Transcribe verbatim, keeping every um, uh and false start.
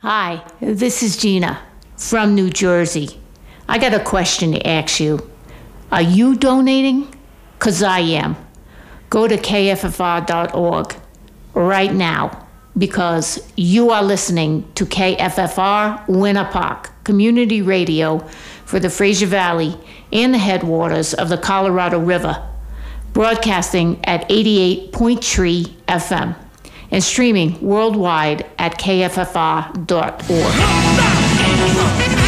Hi, this is Gina from New Jersey. I got a question to ask you. Are you donating? 'Cause I am. Go to K F F R dot org right now because you are listening to K F F R Winter Park Community Radio for the Fraser Valley and the headwaters of the Colorado River, broadcasting at eighty-eight point three F M and streaming worldwide at K F F R dot org.